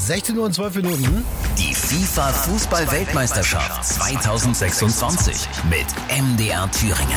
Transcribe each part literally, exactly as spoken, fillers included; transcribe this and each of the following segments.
sechzehn Uhr und zwölf Minuten. Die FIFA-Fußball-Weltmeisterschaft zwanzig sechsundzwanzig mit M D R Thüringen.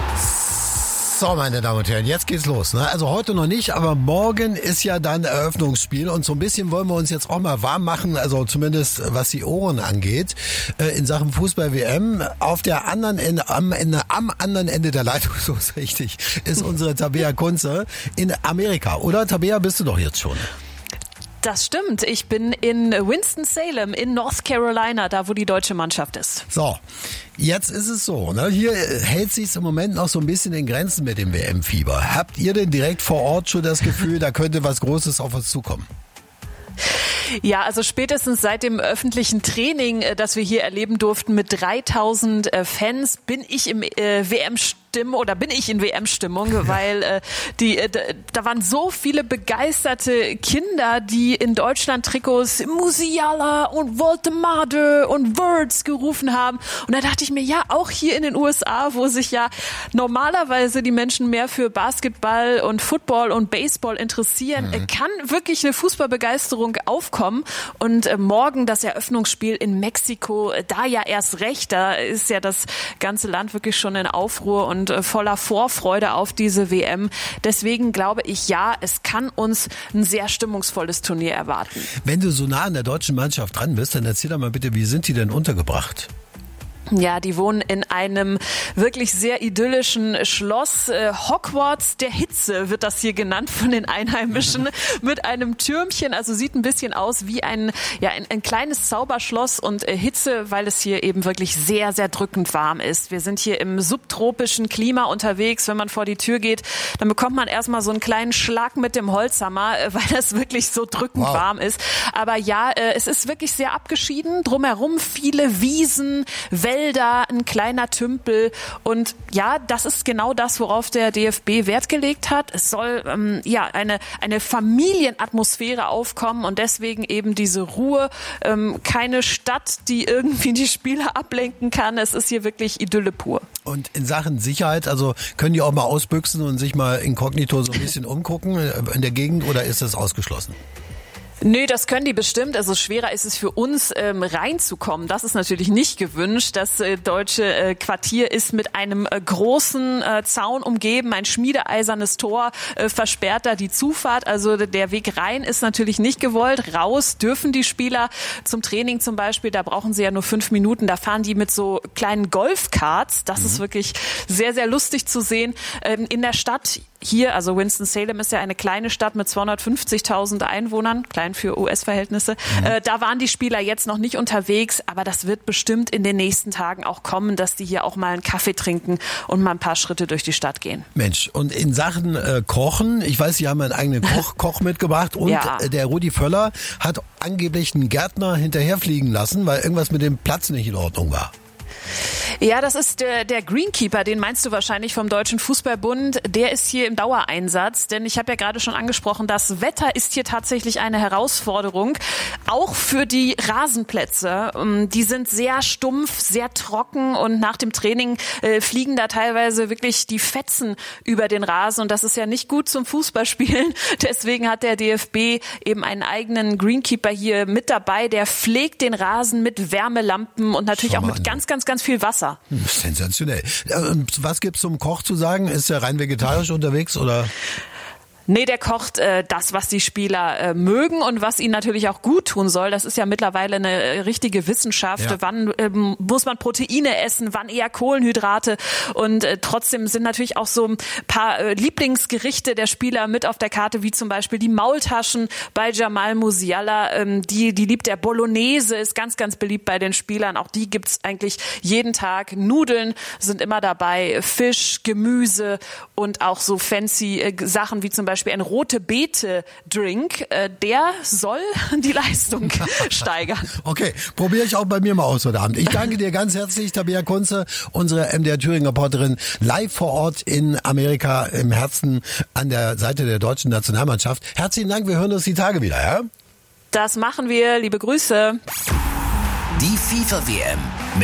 So, meine Damen und Herren, jetzt geht's los. Ne? Also heute noch nicht, aber morgen ist ja dann Eröffnungsspiel und so ein bisschen wollen wir uns jetzt auch mal warm machen, also zumindest was die Ohren angeht, in Sachen Fußball-W M. Auf der anderen Ende, am Ende, am anderen Ende der Leitung, so ist richtig, ist unsere Tabea Kunze in Amerika. Oder, Tabea, bist du doch jetzt schon? Das stimmt. Ich bin in Winston-Salem in North Carolina, da wo die deutsche Mannschaft ist. So, jetzt ist es so, ne? Hier hält sich im Moment noch so ein bisschen in Grenzen mit dem W M-Fieber. Habt ihr denn direkt vor Ort schon das Gefühl, da könnte was Großes auf uns zukommen? Ja, also spätestens seit dem öffentlichen Training, das wir hier erleben durften mit dreitausend Fans, bin ich im äh, W M-Stimmung oder bin ich in W M-Stimmung, weil äh, die äh, da waren so viele begeisterte Kinder, die in Deutschland Trikots Musiala und Voltemade und Words gerufen haben. Und da dachte ich mir, ja, auch hier in den U S A, wo sich ja normalerweise die Menschen mehr für Basketball und Football und Baseball interessieren, mhm. kann wirklich eine Fußballbegeisterung aufkommen. Und äh, morgen das Eröffnungsspiel in Mexiko, äh, da ja erst recht, da ist ja das ganze Land wirklich schon in Aufruhr und äh, voller Vorfreude auf diese W M. Deswegen glaube ich, ja, es kann uns ein sehr stimmungsvolles Turnier erwarten. Wenn du so nah an der deutschen Mannschaft dran bist, dann erzähl doch mal bitte, wie sind die denn untergebracht? Ja, die wohnen in einem wirklich sehr idyllischen Schloss. Äh, Hogwarts der Hitze wird das hier genannt von den Einheimischen, mit einem Türmchen. Also sieht ein bisschen aus wie ein, ja, ein, ein kleines Zauberschloss und äh, Hitze, weil es hier eben wirklich sehr, sehr drückend warm ist. Wir sind hier im subtropischen Klima unterwegs. Wenn man vor die Tür geht, dann bekommt man erstmal so einen kleinen Schlag mit dem Holzhammer, äh, weil das wirklich so drückend wow. warm ist. Aber ja, äh, es ist wirklich sehr abgeschieden. Drumherum viele Wiesen, Wälder, ein kleiner Tümpel und ja, das ist genau das, worauf der D F B Wert gelegt hat. Es soll ähm, ja eine eine Familienatmosphäre aufkommen und deswegen eben diese Ruhe, ähm, keine Stadt, die irgendwie die Spieler ablenken kann. Es ist hier wirklich Idylle pur. Und in Sachen Sicherheit, also können die auch mal ausbüchsen und sich mal inkognito so ein bisschen umgucken in der Gegend oder ist das ausgeschlossen? Nö, das können die bestimmt. Also schwerer ist es für uns, ähm, reinzukommen. Das ist natürlich nicht gewünscht. Das äh, deutsche äh, Quartier ist mit einem äh, großen äh, Zaun umgeben. Ein schmiedeeisernes Tor äh, versperrt da die Zufahrt. Also der Weg rein ist natürlich nicht gewollt. Raus dürfen die Spieler zum Training zum Beispiel. Da brauchen sie ja nur fünf Minuten. Da fahren die mit so kleinen Golfkarts. Das mhm. ist wirklich sehr, sehr lustig zu sehen. Ähm, in der Stadt hier, also Winston-Salem ist ja eine kleine Stadt mit zweihundertfünfzigtausend Einwohnern, klein für U S-Verhältnisse. Mhm. Äh, da waren die Spieler jetzt noch nicht unterwegs, aber das wird bestimmt in den nächsten Tagen auch kommen, dass die hier auch mal einen Kaffee trinken und mal ein paar Schritte durch die Stadt gehen. Mensch, und in Sachen äh, Kochen, ich weiß, Sie haben einen eigenen Koch, Koch mitgebracht und ja. der Rudi Völler hat angeblich einen Gärtner hinterherfliegen lassen, weil irgendwas mit dem Platz nicht in Ordnung war. Ja, das ist der, der Greenkeeper, den meinst du wahrscheinlich vom Deutschen Fußballbund. Der ist hier im Dauereinsatz, denn ich habe ja gerade schon angesprochen, das Wetter ist hier tatsächlich eine Herausforderung, auch für die Rasenplätze. Die sind sehr stumpf, sehr trocken und nach dem Training äh, fliegen da teilweise wirklich die Fetzen über den Rasen und das ist ja nicht gut zum Fußballspielen. Deswegen hat der D F B eben einen eigenen Greenkeeper hier mit dabei, der pflegt den Rasen mit Wärmelampen und natürlich auch mit ganz, ganz, ganz viel Wasser. Sensationell. Und was gibt's zum Koch zu sagen? Ist er rein vegetarisch unterwegs oder? Nee, der kocht äh, das, was die Spieler äh, mögen und was ihnen natürlich auch gut tun soll. Das ist ja mittlerweile eine äh, richtige Wissenschaft. Ja. Wann ähm, muss man Proteine essen, wann eher Kohlenhydrate? Und äh, trotzdem sind natürlich auch so ein paar äh, Lieblingsgerichte der Spieler mit auf der Karte, wie zum Beispiel die Maultaschen bei Jamal Musiala. Ähm, die, die liebt der Bolognese, ist ganz, ganz beliebt bei den Spielern. Auch die gibt's eigentlich jeden Tag. Nudeln sind immer dabei, Fisch, Gemüse und auch so fancy äh, Sachen wie zum Beispiel Beispiel ein rote Beete-Drink, äh, der soll die Leistung steigern. Okay, probiere ich auch bei mir mal aus heute Abend. Ich danke dir ganz herzlich, Tabea Kunze, unsere M D R Thüringen-Reporterin, live vor Ort in Amerika im Herzen an der Seite der deutschen Nationalmannschaft. Herzlichen Dank, wir hören uns die Tage wieder, ja? Das machen wir, liebe Grüße. Die FIFA-W M mit